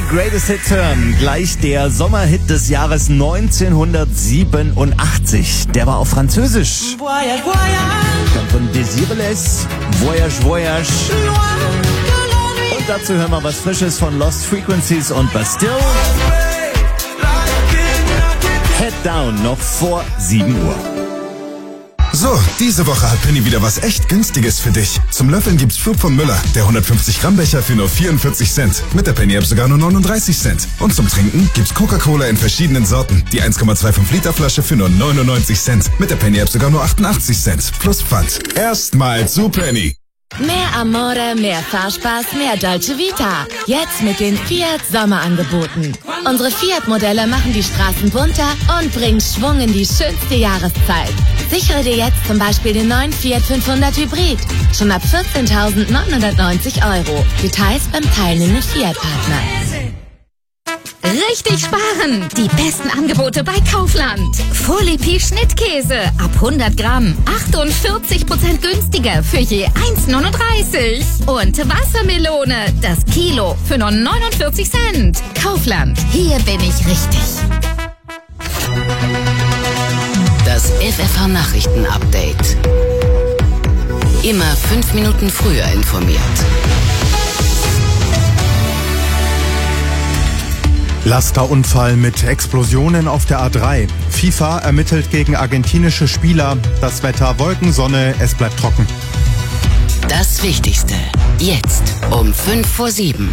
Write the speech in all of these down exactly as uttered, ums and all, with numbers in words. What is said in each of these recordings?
Greatest Hits hören. Gleich der Sommerhit des Jahres neunzehnhundertsiebenundachtzig. Der war auf Französisch. Voyage, voyage. Kommt von Desireless. Voyage, voyage. Und dazu hören wir was Frisches von Lost Frequencies und Bastille. Head Down, noch vor sieben Uhr. So, diese Woche hat Penny wieder was echt Günstiges für dich. Zum Löffeln gibt's Fruit von Müller, der hundertfünfzig Gramm Becher für nur vierundvierzig Cent. Mit der Penny-App sogar nur neununddreißig Cent. Und zum Trinken gibt's Coca-Cola in verschiedenen Sorten. Die eins Komma fünfundzwanzig Liter Flasche für nur neunundneunzig Cent. Mit der Penny-App sogar nur achtundachtzig Cent. Plus Pfand. Erstmal zu Penny. Mehr Amore, mehr Fahrspaß, mehr Dolce Vita. Jetzt mit den Fiat Sommerangeboten. Unsere Fiat-Modelle machen die Straßen bunter und bringen Schwung in die schönste Jahreszeit. Sichere dir jetzt zum Beispiel den neuen Fiat fünfhundert Hybrid. Schon ab vierzehntausendneunhundertneunzig Euro. Details beim teilnehmenden Fiat-Partner. Richtig sparen! Die besten Angebote bei Kaufland. Folipi Schnittkäse ab hundert Gramm. achtundvierzig Prozent günstiger für je eins Komma neununddreißig. Und Wassermelone, das Kilo für nur neunundvierzig Cent. Kaufland, hier bin ich richtig. Das F F H-Nachrichten-Update. Immer fünf Minuten früher informiert. Lasterunfall mit Explosionen auf der A drei. FIFA ermittelt gegen argentinische Spieler. Das Wetter Wolken, Sonne, es bleibt trocken. Das Wichtigste. Jetzt um fünf vor sieben.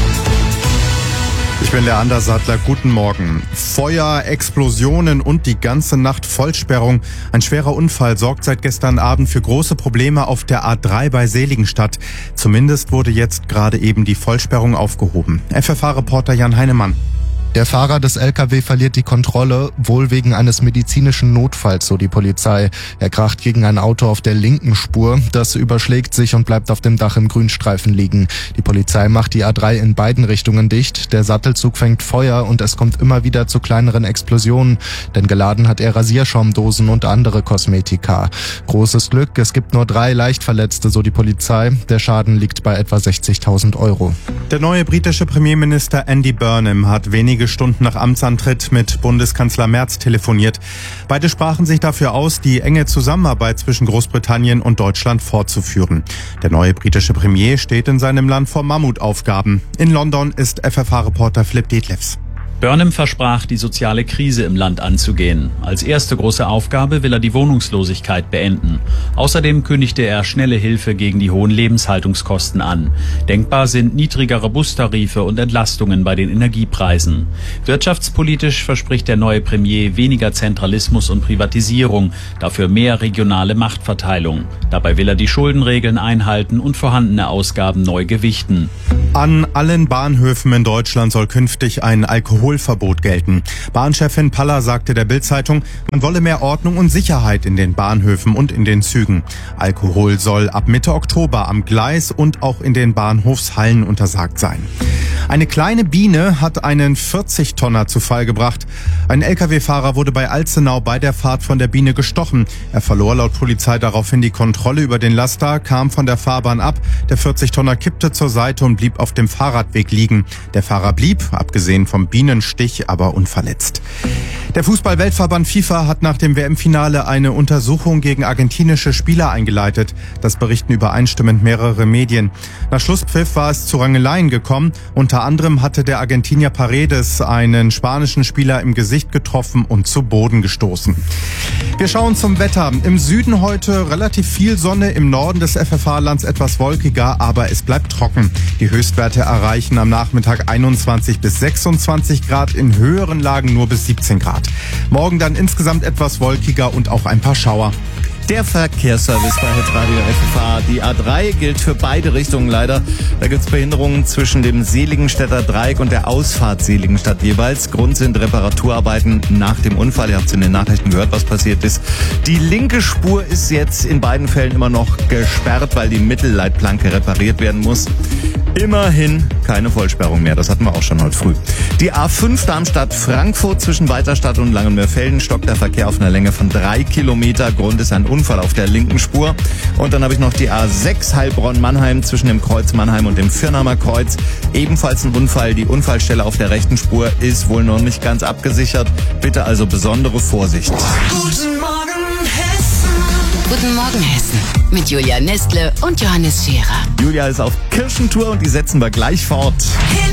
Ich bin der Anders Sattler. Guten Morgen. Feuer, Explosionen und die ganze Nacht Vollsperrung. Ein schwerer Unfall sorgt seit gestern Abend für große Probleme auf der A drei bei Seligenstadt. Zumindest wurde jetzt gerade eben die Vollsperrung aufgehoben. F F H-Reporter Jan Heinemann. Der Fahrer des L K W verliert die Kontrolle, wohl wegen eines medizinischen Notfalls, so die Polizei. Er kracht gegen ein Auto auf der linken Spur. Das überschlägt sich und bleibt auf dem Dach im Grünstreifen liegen. Die Polizei macht die A drei in beiden Richtungen dicht. Der Sattelzug fängt Feuer und es kommt immer wieder zu kleineren Explosionen. Denn geladen hat er Rasierschaumdosen und andere Kosmetika. Großes Glück, es gibt nur drei Leichtverletzte, so die Polizei. Der Schaden liegt bei etwa sechzigtausend Euro. Der neue britische Premierminister Andy Burnham hat wenige Stunden nach Amtsantritt mit Bundeskanzler Merz telefoniert. Beide sprachen sich dafür aus, die enge Zusammenarbeit zwischen Großbritannien und Deutschland fortzuführen. Der neue britische Premier steht in seinem Land vor Mammutaufgaben. In London ist F F H-Reporter Philipp Detlefs. Burnham versprach, die soziale Krise im Land anzugehen. Als erste große Aufgabe will er die Wohnungslosigkeit beenden. Außerdem kündigte er schnelle Hilfe gegen die hohen Lebenshaltungskosten an. Denkbar sind niedrigere Bustarife und Entlastungen bei den Energiepreisen. Wirtschaftspolitisch verspricht der neue Premier weniger Zentralismus und Privatisierung, dafür mehr regionale Machtverteilung. Dabei will er die Schuldenregeln einhalten und vorhandene Ausgaben neu gewichten. An allen Bahnhöfen in Deutschland soll künftig ein Alkoholverbot gelten. Bahnchefin Paller sagte der Bild-Zeitung, man wolle mehr Ordnung und Sicherheit in den Bahnhöfen und in den Zügen. Alkohol soll ab Mitte Oktober am Gleis und auch in den Bahnhofshallen untersagt sein. Eine kleine Biene hat einen vierzig Tonner zu Fall gebracht. Ein L K W-Fahrer wurde bei Alzenau bei der Fahrt von der Biene gestochen. Er verlor laut Polizei daraufhin die Kontrolle über den Laster, kam von der Fahrbahn ab. Der vierzig Tonner kippte zur Seite und blieb auf dem Fahrradweg liegen. Der Fahrer blieb, abgesehen vom Bienenstich, aber unverletzt. Der Fußball-Weltverband FIFA hat nach dem W M-Finale eine Untersuchung gegen argentinische Spieler eingeleitet. Das berichten übereinstimmend mehrere Medien. Nach Schlusspfiff war es zu Rangeleien gekommen. Unter anderem hatte der Argentinier Paredes einen spanischen Spieler im Gesicht getroffen und zu Boden gestoßen. Wir schauen zum Wetter. Im Süden heute relativ viel Sonne, im Norden des F F H-Lands etwas wolkiger, aber es bleibt trocken. Die Höchstwerte erreichen am Nachmittag einundzwanzig bis sechsundzwanzig Grad, in höheren Lagen nur bis siebzehn Grad. Morgen dann insgesamt etwas wolkiger und auch ein paar Schauer. Der Verkehrsservice bei Hitradio F F H. Die A drei gilt für beide Richtungen leider. Da gibt es Behinderungen zwischen dem Seligenstädter Dreieck und der Ausfahrt Seligenstadt jeweils. Grund sind Reparaturarbeiten nach dem Unfall. Ihr habt es in den Nachrichten gehört, was passiert ist. Die linke Spur ist jetzt in beiden Fällen immer noch gesperrt, weil die Mittelleitplanke repariert werden muss. Immerhin keine Vollsperrung mehr, das hatten wir auch schon heute früh. Die A fünf Darmstadt-Frankfurt zwischen Weiterstadt und Langenmeerfelden stockt der Verkehr auf einer Länge von drei Kilometer. Grund ist ein Unfall auf der linken Spur. Und dann habe ich noch die A sechs Heilbronn-Mannheim zwischen dem Kreuz Mannheim und dem Firnheimer Kreuz. Ebenfalls ein Unfall. Die Unfallstelle auf der rechten Spur ist wohl noch nicht ganz abgesichert. Bitte also besondere Vorsicht. Guten Morgen, Hessen. Guten Morgen, Hessen. Mit Julia Nestle und Johannes Scherer. Julia ist auf Kirchentour und die setzen wir gleich fort.